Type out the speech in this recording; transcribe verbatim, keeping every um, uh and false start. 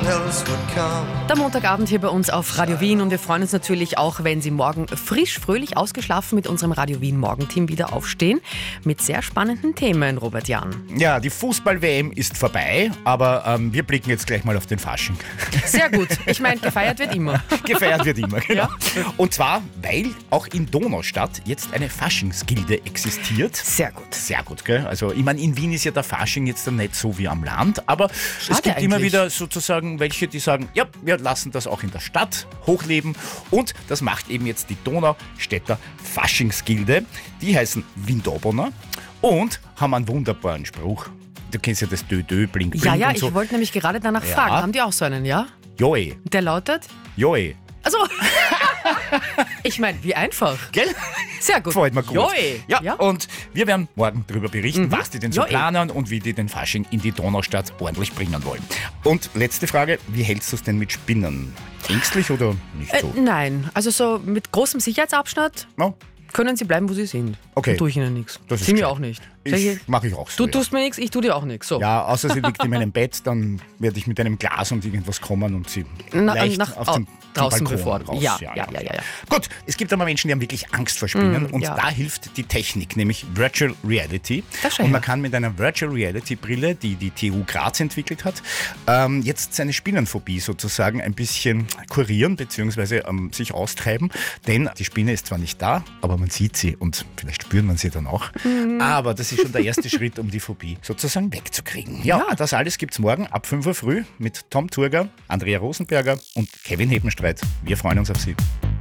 else would come. Der Montagabend hier bei uns auf Radio Wien und wir freuen uns natürlich auch, wenn Sie morgen frisch, fröhlich, ausgeschlafen mit unserem Radio Wien Morgenteam wieder aufstehen. Mit sehr spannenden Themen, Robert Jan. Ja, die Fußball-W M ist vorbei, aber ähm, wir blicken jetzt gleich mal auf den Fasching. Sehr gut. Ich meine, gefeiert wird immer. Gefeiert wird immer, genau. Ja. Und zwar, weil auch in Donaustadt jetzt eine Faschingsgilde existiert. Sehr gut. Sehr gut, gell? Also ich meine, in Wien ist ja der Fasching jetzt dann nicht so wie am Land, aber Schade es gibt immer eigentlich. wieder sozusagen welche, die sagen, ja, wir lassen das auch in der Stadt hochleben und das macht eben jetzt die Donaustädter Faschingsgilde. Die heißen Windoboner und haben einen wunderbaren Spruch. Du kennst ja das Dö Dö, Blink Blink Ja, ja, und so. ich wollte nämlich gerade danach Ja. fragen. Haben die auch so einen, ja? Joe, Der lautet? Joe. Also, ich meine, wie einfach. Gell? Sehr gut. Freut mich gut. Joe. Ja, Ja. und wir werden morgen darüber berichten, was die denn so Joe. planen und wie die den Fasching in die Donaustadt ordentlich bringen wollen. Und letzte Frage, wie hältst du es denn mit Spinnen? Ängstlich oder nicht Äh, so? nein, also so mit großem Sicherheitsabstand No? können sie bleiben, wo sie sind. Okay. Dann tue ich ihnen nichts. Das ist Sie mir gescheit. auch nicht. Sag Ich, ich, mache ich auch so. du ja. tust mir nichts, ich tue dir auch nichts. So. Ja, außer sie liegt in meinem Bett, dann werde ich mit einem Glas und irgendwas kommen und sie Na, leicht nach- auf au- den, draußen den Balkon bevor. raus. Ja, ja, ja, ja, ja. Gut, es gibt aber Menschen, die haben wirklich Angst vor Spinnen Mm, und ja. da hilft die Technik, nämlich Virtual Reality. Das schon, und man ja. kann mit einer Virtual Reality Brille, die die T U Graz entwickelt hat, ähm, jetzt seine Spinnenphobie sozusagen ein bisschen kurieren bzw. Ähm, sich austreiben, denn die Spinne ist zwar nicht da, aber man sieht sie und vielleicht spürt man sie dann auch. Mhm. Aber das ist schon der erste Schritt, um die Phobie sozusagen wegzukriegen. Ja, Ja. das alles gibt's morgen ab fünf Uhr früh mit Tom Turger, Andrea Rosenberger und Kevin Hebenstreit. Wir freuen uns auf Sie.